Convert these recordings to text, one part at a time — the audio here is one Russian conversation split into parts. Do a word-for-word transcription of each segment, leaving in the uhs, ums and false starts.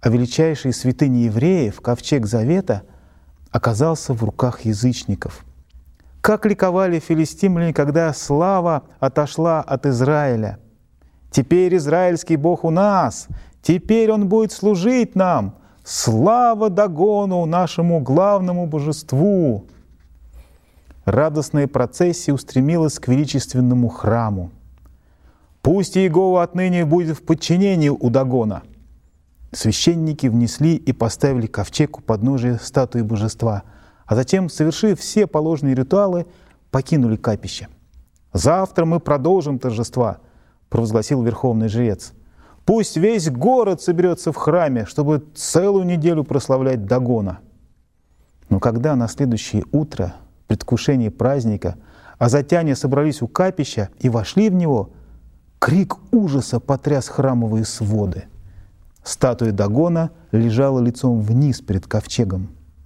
а величайшей святыни евреев, ковчег Завета, оказался в руках язычников. Как ликовали филистимляне, когда слава отошла от Израиля! Теперь израильский Бог у нас, теперь Он будет служить нам! Слава Дагону, нашему главному божеству! Радостная процессия устремилась к величественному храму. Пусть Иегова отныне будет в подчинении у Дагона. Священники внесли и поставили ковчег у подножия статуи божества, а затем, совершив все положенные ритуалы, покинули капище. «Завтра мы продолжим торжества», — провозгласил верховный жрец. «Пусть весь город соберется в храме, чтобы целую неделю прославлять Дагона». Но когда на следующее утро, в предвкушении праздника, азотяне собрались у капища и вошли в него, крик ужаса потряс храмовые своды. Статуя Дагона лежала лицом вниз перед ковчегом.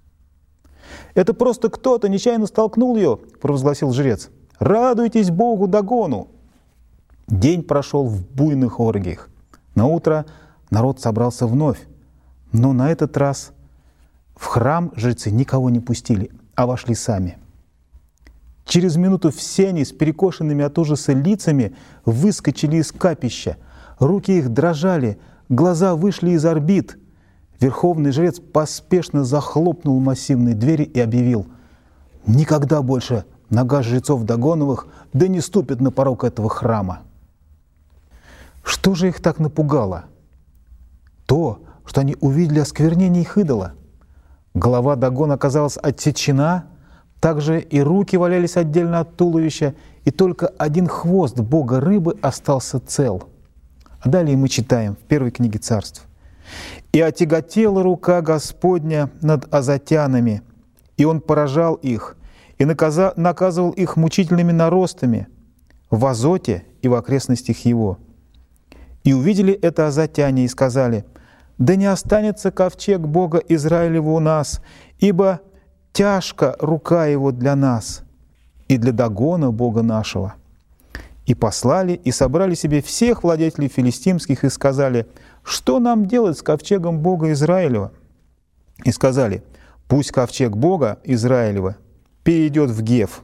«Это просто кто-то нечаянно столкнул ее», — провозгласил жрец. «Радуйтесь Богу Дагону!» День прошел в буйных оргиях. Наутро народ собрался вновь, но на этот раз в храм жрецы никого не пустили, а вошли сами. Через минуту все они с перекошенными от ужаса лицами выскочили из капища. Руки их дрожали, глаза вышли из орбит. Верховный жрец поспешно захлопнул массивные двери и объявил: «Никогда больше нога жрецов Дагоновых да не ступит на порог этого храма». Что же их так напугало? То, что они увидели осквернение их идола. Голова Дагона оказалась отсечена, также и руки валялись отдельно от туловища, и только один хвост бога рыбы остался цел. А далее мы читаем в первой книге Царств. «И отяготела рука Господня над азотянами, и Он поражал их, и наказа, наказывал их мучительными наростами в Азоте и в окрестностях его. И увидели это азотяне и сказали: да не останется ковчег Бога Израилева у нас, ибо тяжка рука его для нас и для Дагона Бога нашего. И послали и собрали себе всех владетелей филистимских и сказали: что нам делать с ковчегом Бога Израилева? И сказали: пусть ковчег Бога Израилева перейдет в Гев.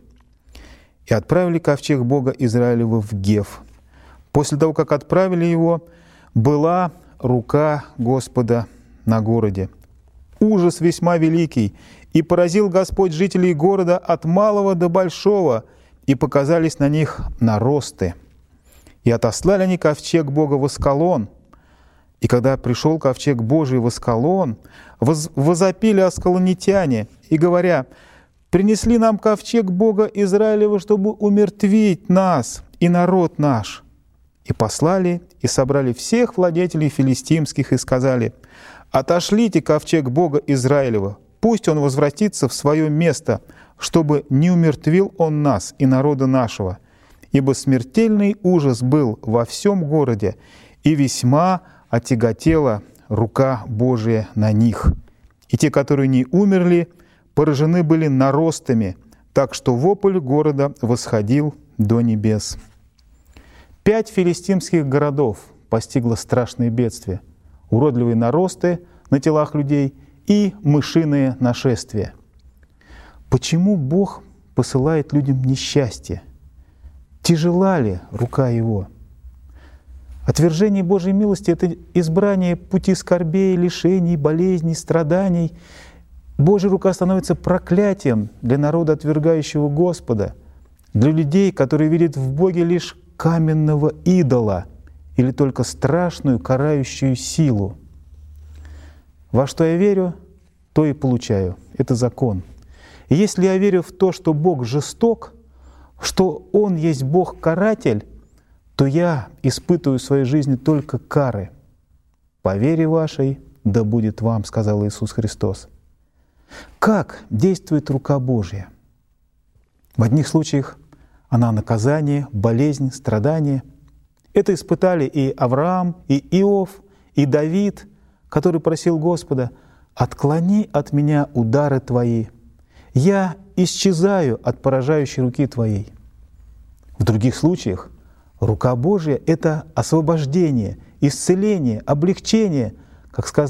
И отправили ковчег Бога Израилева в Гев. После того, как отправили его, была рука Господа на городе. Ужас весьма великий, и поразил Господь жителей города от малого до большого, и показались на них наросты. И отослали они ковчег Бога в Аскалон. И когда пришел ковчег Божий в Аскалон, воз, возопили аскалонитяне, и говоря: принесли нам ковчег Бога Израилева, чтобы умертвить нас и народ наш. И послали, и собрали всех владетелей филистимских, и сказали: отошлите ковчег Бога Израилева, пусть он возвратится в свое место, чтобы не умертвил он нас и народа нашего. Ибо смертельный ужас был во всем городе, и весьма отяготела рука Божия на них. И те, которые не умерли, поражены были наростами, так что вопль города восходил до небес». Пять филистимских городов постигло страшное бедствие: уродливые наросты на телах людей и мышиные нашествия. Почему Бог посылает людям несчастье? Тяжела ли рука Его? Отвержение Божьей милости — это избрание пути скорбей, лишений, болезней, страданий. Божья рука становится проклятием для народа, отвергающего Господа, для людей, которые видят в Боге лишь каменного идола или только страшную карающую силу. Во что я верю, то и получаю. Это закон. И если я верю в то, что Бог жесток, что Он есть Бог-каратель, то я испытываю в своей жизни только кары. «По вере вашей да будет вам», — сказал Иисус Христос. Как действует рука Божья? В одних случаях она наказание, болезнь, страдание. Это испытали и Авраам, и Иов, и Давид, который просил Господа: «Отклони от меня удары Твои, я исчезаю от поражающей руки Твоей». В других случаях рука Божья — это освобождение, исцеление, облегчение, как сказано